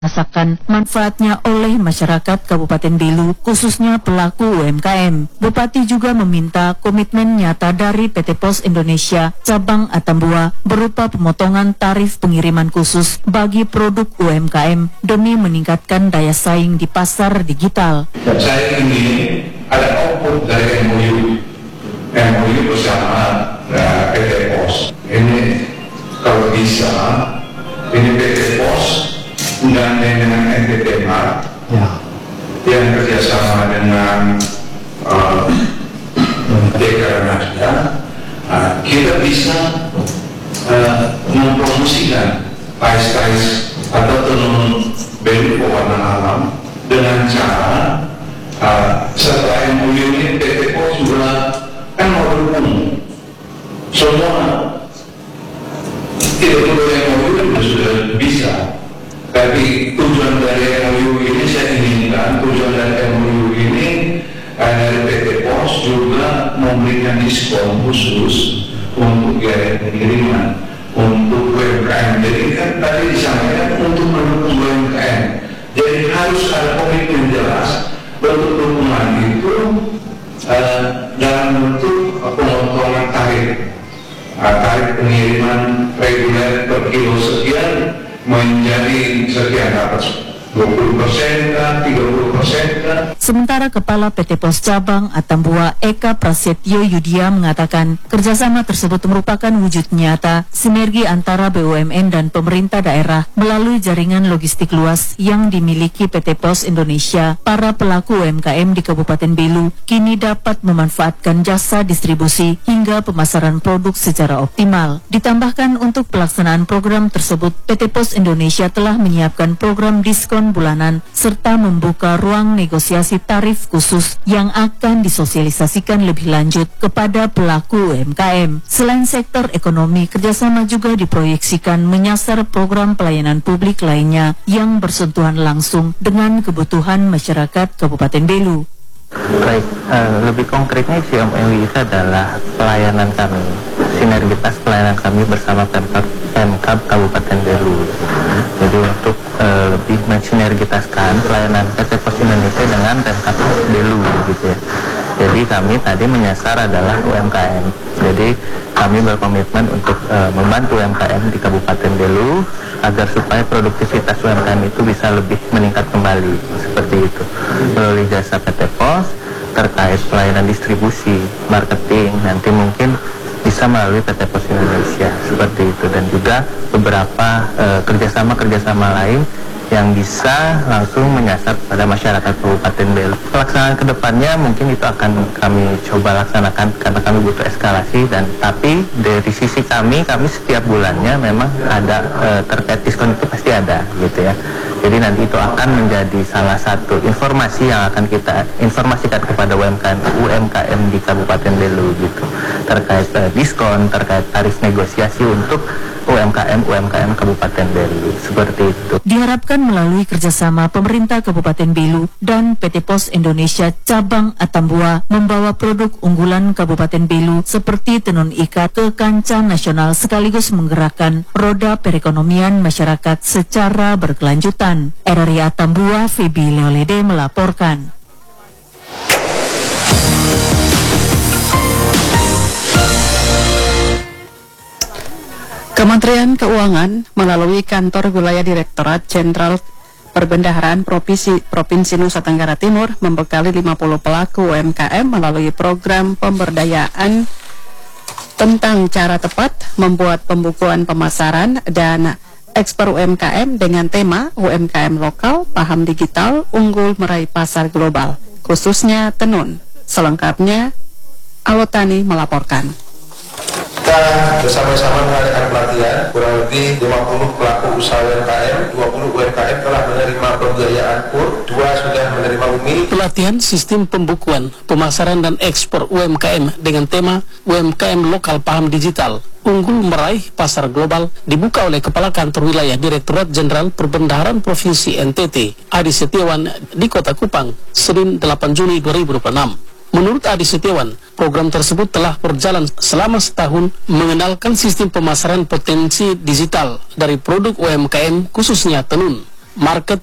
dirasakan manfaatnya oleh masyarakat Kabupaten Belu, khususnya pelaku UMKM. Bupati juga meminta komitmen nyata dari PT Pos Indonesia cabang Atambua berupa pemotongan tarif pengiriman khusus bagi produk UMKM demi meningkatkan daya saing di pasar digital. Saya ingin ada output dari MOU bersama PT Pos. Ini kalau bisa, ini PT Pos menggandeng dengan NTT Mart yang kerjasama dengan Dekranasda. Kita bisa mempromosikan tais-tais atau tenun belu pewarna alam dengan cara setelah MOU ini PT Pos juga kan mau dukung semua, tidak perlu MOU sudah bisa, tapi tujuan dari MOU ini saya inginkan, tujuan dari MOU ini dari PT Pos juga memberikan diskon khusus untuk biaya pengiriman untuk UMKM. Jadi kan tadi disampaikan untuk mendukung UMKM, jadi harus ada komitmen jelas. Bentuk dukungan itu dalam bentuk pemotongan tarif pengiriman reguler per kilo sekian menjadi sekian, dapat 20% kan, 30% kan. Sementara Kepala PT Pos Cabang Atambua Eka Prasetyo Yudhya mengatakan kerjasama tersebut merupakan wujud nyata sinergi antara BUMN dan pemerintah daerah melalui jaringan logistik luas yang dimiliki PT Pos Indonesia. Para pelaku UMKM di Kabupaten Belu kini dapat memanfaatkan jasa distribusi hingga pemasaran produk secara optimal. Ditambahkan untuk pelaksanaan program tersebut, PT Pos Indonesia telah menyiapkan program diskon bulanan serta membuka ruang negosiasi tarif khusus yang akan disosialisasikan lebih lanjut kepada pelaku UMKM. Selain sektor ekonomi, kerjasama juga diproyeksikan menyasar program pelayanan publik lainnya yang bersentuhan langsung dengan kebutuhan masyarakat Kabupaten Belu. Baik, lebih konkretnya isi MOU itu adalah pelayanan kami, sinergitas pelayanan kami bersama Pemkab Kabupaten Belu. Jadi untuk lebih mensinergitaskan pelayanan PT Pos Indonesia dengan Pemkab Belu gitu ya. Jadi kami tadi menyasar adalah UMKM. Jadi kami berkomitmen untuk membantu UMKM di Kabupaten Belu agar supaya produktivitas UMKM itu bisa lebih meningkat kembali, seperti itu. Melalui jasa PT Pos terkait pelayanan distribusi, marketing, nanti mungkin bisa melalui PT Pos Indonesia, seperti itu. Dan juga beberapa kerjasama lain yang bisa langsung menyasar pada masyarakat Kabupaten Belu. Pelaksanaan kedepannya mungkin itu akan kami coba laksanakan karena kami butuh eskalasi, dan tapi dari sisi kami setiap bulannya memang ada terkait diskon itu pasti ada gitu ya. Jadi nanti itu akan menjadi salah satu informasi yang akan kita informasikan kepada UMKM di Kabupaten Belu gitu, terkait diskon, terkait tarif negosiasi untuk UMKM Kabupaten Belu, seperti itu. Diharapkan melalui kerjasama pemerintah Kabupaten Belu dan PT Pos Indonesia Cabang Atambua membawa produk unggulan Kabupaten Belu seperti tenun ikat ke kancah nasional sekaligus menggerakkan roda perekonomian masyarakat secara berkelanjutan. RRI Atambua, Febi Leolede melaporkan. Kementerian Keuangan melalui Kantor Wilayah Direktorat Jenderal Perbendaharaan Provinsi Nusa Tenggara Timur membekali 50 pelaku UMKM melalui program pemberdayaan tentang cara tepat membuat pembukuan pemasaran dan ekspor UMKM dengan tema UMKM lokal, paham digital, unggul meraih pasar global, khususnya tenun. Selengkapnya, Alotani melaporkan. Kita bersama-sama mengadakan pelatihan, kurang lebih 50 pelaku usaha UMKM, 20 UMKM telah menerima pembiayaan KUR, 2 sudah menerima UMI. Pelatihan sistem pembukuan, pemasaran dan ekspor UMKM dengan tema UMKM lokal paham digital, unggul meraih pasar global dibuka oleh Kepala Kantor Wilayah Direktorat Jenderal Perbendaharaan Provinsi NTT, Adi Setiawan di Kota Kupang, Senin 8 Juni 2026. Menurut Adi Setiawan, program tersebut telah berjalan selama setahun mengenalkan sistem pemasaran potensi digital dari produk UMKM khususnya tenun, market